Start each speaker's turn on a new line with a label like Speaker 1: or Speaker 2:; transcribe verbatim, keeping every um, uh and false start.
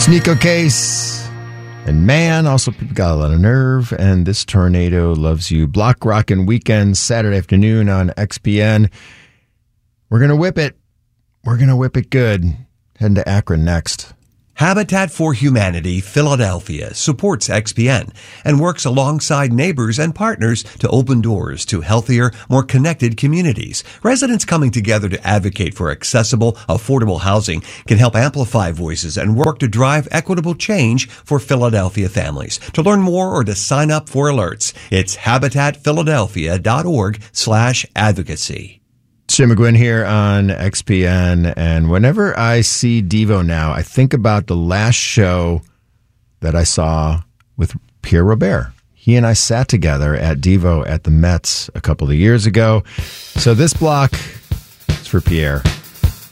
Speaker 1: Nico Case. And man, also people got a lot of nerve. And This Tornado Loves You. Block Rockin' Weekend, Saturday afternoon on X P N. We're going to whip it. We're going to whip it good. Heading to Akron next.
Speaker 2: Habitat for Humanity Philadelphia supports X P N and works alongside neighbors and partners to open doors to healthier, more connected communities. Residents coming together to advocate for accessible, affordable housing can help amplify voices and work to drive equitable change for Philadelphia families. To learn more or to sign up for alerts, it's habitatphiladelphia.org slash advocacy.
Speaker 1: Jim McGuinn here on X P N, and whenever I see Devo now, I think about the last show that I saw with Pierre Robert. He and I sat together at Devo at the Mets a couple of years ago. So this block is for Pierre.